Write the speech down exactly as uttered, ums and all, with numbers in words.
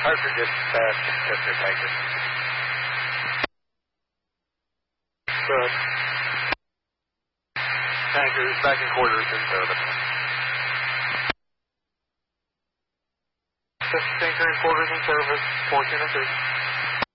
Hartford dispatch, Chester Tanker. Good. Tankers back in quarters in service. Chester Tanker in quarters in service, fourteen oh three.